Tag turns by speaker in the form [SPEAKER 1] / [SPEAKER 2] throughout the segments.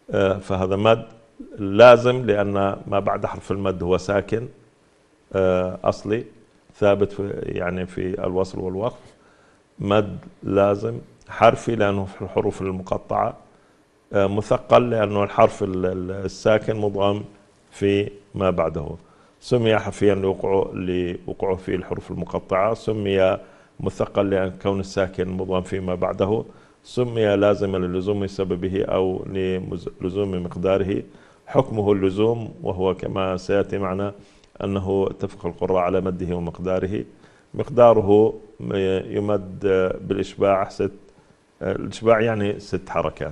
[SPEAKER 1] فهذا مد لازم لأن ما بعد حرف المد هو ساكن أصلي ثابت يعني في الوصل والوقف. مد لازم حرفي لأنه في الحروف المقطعة. مثقل لأنه الحرف الساكن مضغم في ما بعده. سمي حرفيا لوقوعه في الحروف المقطعة. سمي مثقل لأن كون الساكن مضغم فيما بعده. سمي لازما للزوم سببه أو للزوم مقداره. حكمه اللزوم، وهو كما سيأتي معنا أنه اتفق القراء على مده ومقداره. مقداره يمد بالإشباع الإشباع يعني 6 حركات.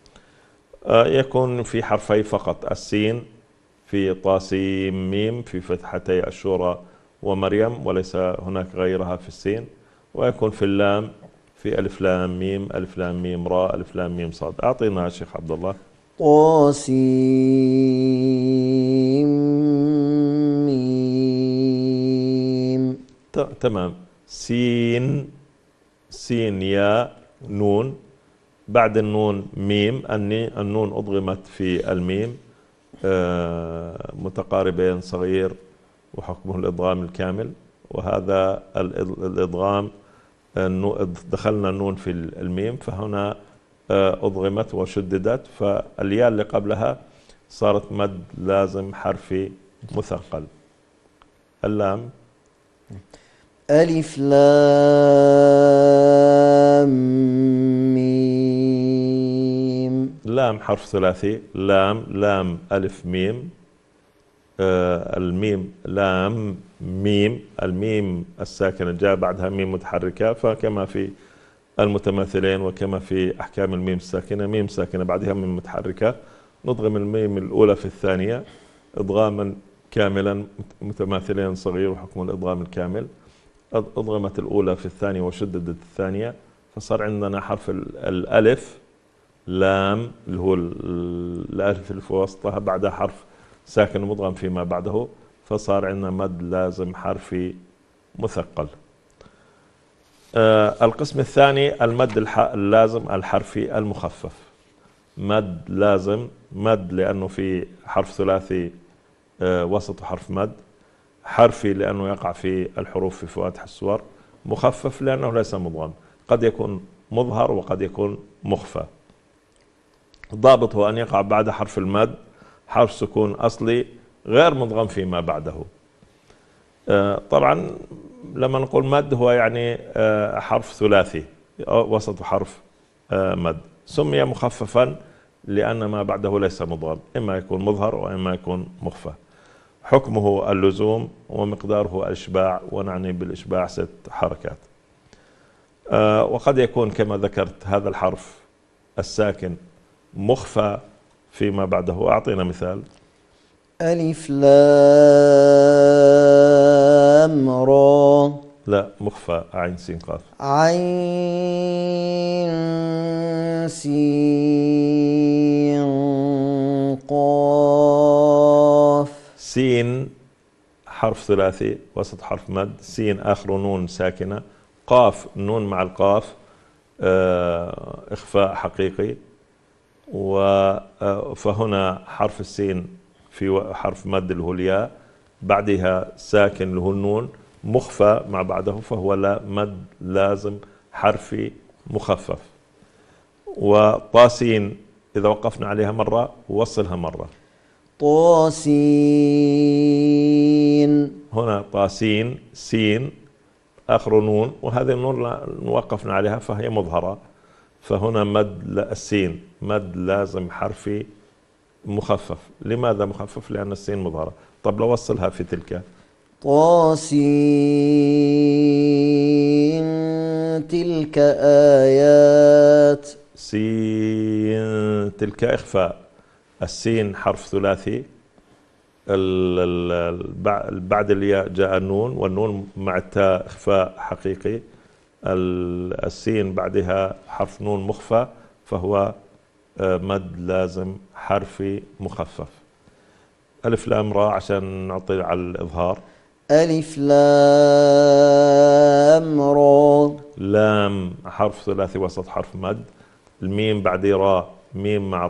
[SPEAKER 1] يكون في حرفي فقط: السين في طاسيم ميم في فتحتي الشورى ومريم وليس هناك غيرها في السين. ويكون في اللام في ألف لام ميم، ألف لام ميم راء، ألف لام ميم صاد. أعطينا الشيخ عبد الله.
[SPEAKER 2] طاسيم ميم.
[SPEAKER 1] تمام. سين ياء نون، بعد النون ميم. النون أضغمت في الميم متقاربين صغير وحكمه الإضغام الكامل. وهذا الإضغام دخلنا النون في الميم فهنا أضغمت وشددت، فالياء اللي قبلها صارت مد لازم حرفي مثقل. اللام
[SPEAKER 2] ألف لام ميم.
[SPEAKER 1] لام حرف ثلاثي. لام ألف ميم. الميم لام ميم. الميم الساكنة جاء بعدها ميم متحركة، فكما في المتماثلين وكما في أحكام الميم الساكنة، ميم ساكنة بعدها ميم متحركة، نضغم الميم الأولى في الثانية إضغاما كاملا متماثلين صغير وحكم الإضغام الكامل. أضغمت الأولى في الثانية وشددت الثانية، فصار عندنا حرف الألف لام اللي هو الألف اللي في وسطها بعدها حرف ساكن مضغم فيما بعده، فصار عندنا مد لازم حرفي مثقل. القسم الثاني المد اللازم الحرفي المخفف. مد لازم، مد لأنه في حرف ثلاثي وسط حرف مد. حرفي لأنه يقع في الحروف في فواتح السور. مخفف لأنه ليس مضغم، قد يكون مظهر وقد يكون مخفى. ضابط هو أن يقع بعد حرف المد حرف سكون أصلي غير مضغم فيما بعده. طبعا لما نقول مد هو يعني حرف ثلاثي وسط حرف مد. سمي مخففا لأن ما بعده ليس مضغم، إما يكون مظهر وإما يكون مخفى. حكمه اللزوم ومقداره الإشباع، ونعني بالإشباع 6 حركات. وقد يكون كما ذكرت هذا الحرف الساكن مخفى فيما بعده. أعطينا مثال.
[SPEAKER 2] ألف لام را.
[SPEAKER 1] لا، مخفى. عين سين قاف.
[SPEAKER 2] عين سين قاف.
[SPEAKER 1] سين حرف ثلاثي وسط حرف مد. سين آخر نون ساكنة. قاف نون مع القاف إخفاء حقيقي. فهنا حرف السين في حرف مد اللي هو الياء، بعدها ساكن اللي هو النون مخفى مع بعده، فهو مد لازم حرفي مخفف. وطاسين إذا وقفنا عليها مرة ووصلها مرة.
[SPEAKER 2] طاسين.
[SPEAKER 1] هنا طاسين سين آخر نون، وهذه النون وقفنا عليها فهي مظهرة، فهنا مد السين مد لازم حرفي مخفف. لماذا مخفف؟ لأن السين مظهرة. طب لو وصلها في تلك.
[SPEAKER 2] طاسين تلك آيات.
[SPEAKER 1] سين تلك إخفاء. السين حرف ثلاثي، بعد الياء جاء النون، والنون مع التاء إخفاء حقيقي. السين بعدها حرف نون مخفى، فهو مد لازم حرفي مخفف. ألف لام را عشان نعطي على الإظهار.
[SPEAKER 2] ألف لام را.
[SPEAKER 1] لام حرف ثلاثي وسط حرف مد. الميم بعد راء ميم مع